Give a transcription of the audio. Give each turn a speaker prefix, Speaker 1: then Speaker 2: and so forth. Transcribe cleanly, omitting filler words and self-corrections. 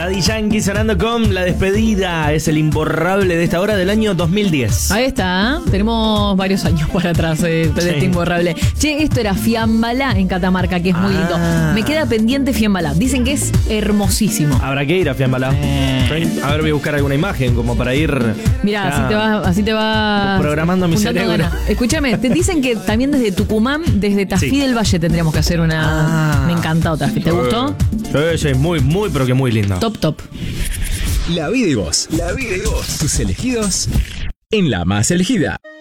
Speaker 1: Daddy Yankee sonando con La Despedida. Es el imborrable de esta hora del año 2010.
Speaker 2: Ahí está, tenemos varios años para atrás de este imborrable. Che, esto era Fiambalá en Catamarca, que es muy lindo. Me queda pendiente Fiambalá. Dicen que es hermosísimo.
Speaker 1: Habrá que ir a Fiambalá. Sí. A ver, voy a buscar alguna imagen como para ir.
Speaker 2: Mirá, así te va
Speaker 1: programando mi cerebro.
Speaker 2: Escúchame, te dicen que también desde Tucumán, desde Tafí del Valle tendríamos que hacer una. Me encantó Tafí. ¿Te gustó?
Speaker 1: Sí, muy, pero que muy lindo.
Speaker 2: Top.
Speaker 3: La vida y vos. La vida y vos. Tus elegidos en La Más Elegida.